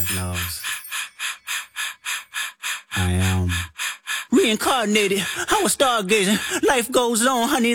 knows. I am reincarnated. I was stargazing. Life goes on, honey.